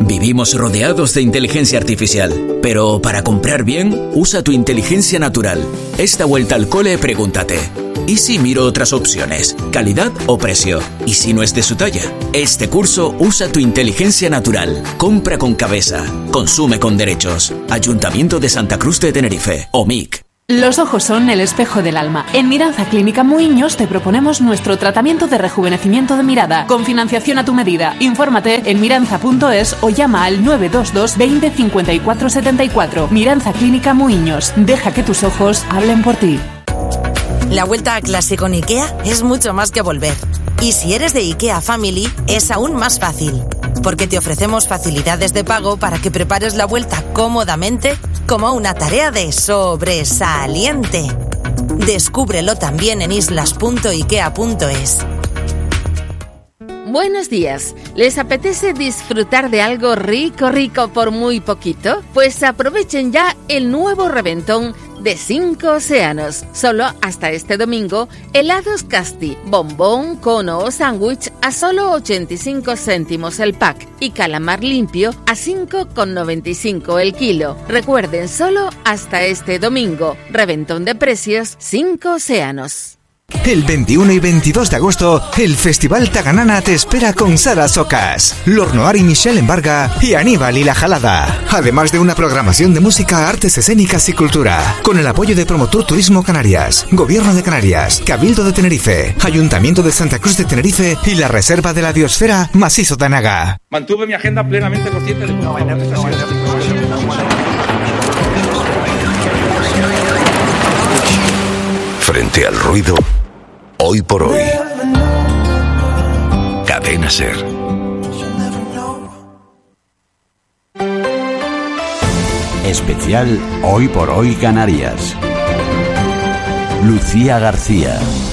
Vivimos rodeados de inteligencia artificial, pero para comprar bien, usa tu inteligencia natural. Esta vuelta al cole, pregúntate: ¿y si miro otras opciones? ¿Calidad o precio? ¿Y si no es de su talla? Este curso usa tu inteligencia natural. Compra con cabeza. Consume con derechos. Ayuntamiento de Santa Cruz de Tenerife. OMIC. Los ojos son el espejo del alma. En Miranza Clínica Muiños te proponemos nuestro tratamiento de rejuvenecimiento de mirada, con financiación a tu medida. Infórmate en miranza.es o llama al 922 20 54 74. Miranza Clínica Muiños. Deja que tus ojos hablen por ti. La vuelta a clase con IKEA es mucho más que volver. Y si eres de IKEA Family, es aún más fácil. Porque te ofrecemos facilidades de pago para que prepares la vuelta cómodamente como una tarea de sobresaliente. Descúbrelo también en islas.ikea.es. Buenos días. ¿Les apetece disfrutar de algo rico por muy poquito? Pues aprovechen ya el nuevo reventón de 5 Océanos. Solo hasta este domingo, helados Casti, bombón, cono o sándwich a solo 85 céntimos el pack y calamar limpio a 5,95 el kilo. Recuerden, solo hasta este domingo. Reventón de precios 5 Océanos. El 21 y 22 de agosto, el Festival Taganana te espera con Sara Socas, Lornoar y Michelle Embarga y Aníbal y La Jalada. Además de una programación de música, artes escénicas y cultura, con el apoyo de Promotur Turismo Canarias, Gobierno de Canarias, Cabildo de Tenerife, Ayuntamiento de Santa Cruz de Tenerife y la Reserva de la Biosfera Macizo de Anaga. Mantuve mi agenda plenamente consciente de Frente al ruido, hoy por hoy. Cadena SER. Especial Hoy por Hoy Canarias. Lucía García.